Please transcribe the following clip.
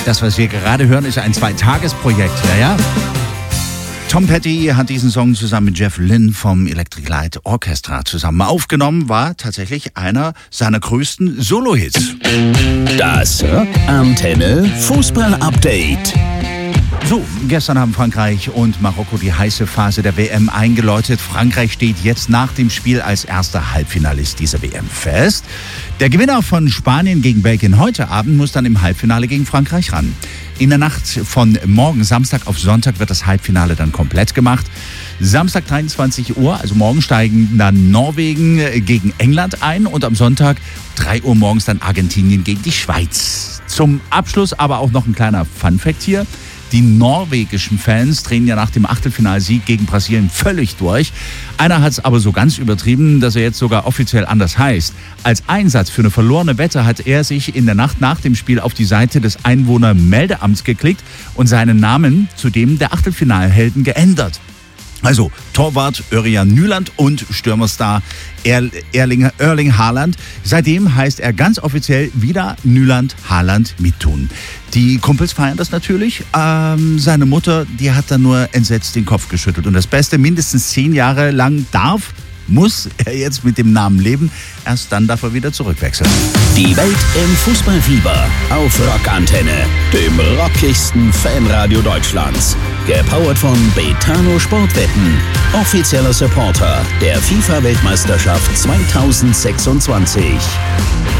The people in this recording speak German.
Das, was wir gerade hören, ist ein 2-Tages-Projekt. Ja. Tom Petty hat diesen Song zusammen mit Jeff Lynne vom Electric Light Orchestra zusammen aufgenommen, war tatsächlich einer seiner größten Solo-Hits. Das Antenne Fußball-Update. So, gestern haben Frankreich und Marokko die heiße Phase der WM eingeläutet. Frankreich steht jetzt nach dem Spiel als erster Halbfinalist dieser WM fest. Der Gewinner von Spanien gegen Belgien heute Abend muss dann im Halbfinale gegen Frankreich ran. In der Nacht von morgen Samstag auf Sonntag wird das Halbfinale dann komplett gemacht. Samstag 23 Uhr, also morgen steigen dann Norwegen gegen England ein und am Sonntag 3 Uhr morgens dann Argentinien gegen die Schweiz. Zum Abschluss aber auch noch ein kleiner Funfact hier. Die norwegischen Fans drehen ja nach dem Achtelfinalsieg gegen Brasilien völlig durch. Einer hat es aber so ganz übertrieben, dass er jetzt sogar offiziell anders heißt. Als Einsatz für eine verlorene Wette hat er sich in der Nacht nach dem Spiel auf die Seite des Einwohnermeldeamts geklickt und seinen Namen zu dem der Achtelfinalhelden geändert. Also Torwart Örjan Nyland und Stürmerstar Erling Haaland. Seitdem heißt er ganz offiziell wieder Nyland Haaland Mittun. Die Kumpels feiern das natürlich. Seine Mutter, die hat dann nur entsetzt den Kopf geschüttelt. Und das Beste, mindestens 10 Jahre lang muss er jetzt mit dem Namen leben. Erst dann darf er wieder zurückwechseln. Die Welt im Fußballfieber auf Rockantenne, dem rockigsten Fanradio Deutschlands. Gepowert von Betano Sportwetten, offizieller Supporter der FIFA-Weltmeisterschaft 2026.